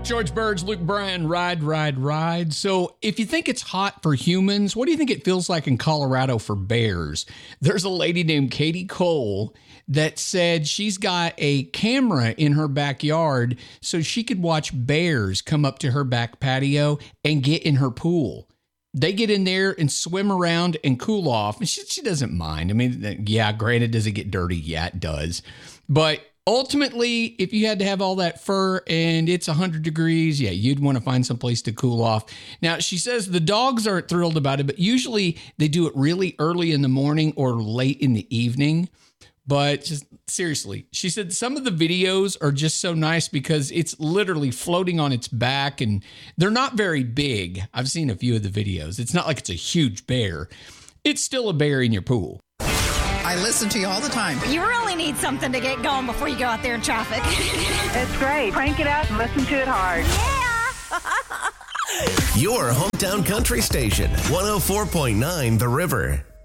George Burge, Luke Bryan, ride. So if you think it's hot for humans, what do you think it feels like in Colorado for bears? There's a lady named Katie Cole that said she's got a camera in her backyard so she could watch bears come up to her back patio and get in her pool. They get in there and swim around and cool off. And she doesn't mind. I mean, yeah, granted, does it get dirty? Yeah, it does. But ultimately, if you had to have all that fur and it's 100 degrees, yeah, you'd want to find some place to cool off. Now, she says the dogs aren't thrilled about it, but usually they do it really early in the morning or late in the evening. But just seriously, she said some of the videos are just so nice because it's literally floating on its back and they're not very big. I've seen a few of the videos. It's not like it's a huge bear. It's still a bear in your pool. I listen to you all the time. You really need something to get going before you go out there in traffic. It's great. Crank it up and listen to it hard. Yeah. Your hometown country station, 104.9 The River.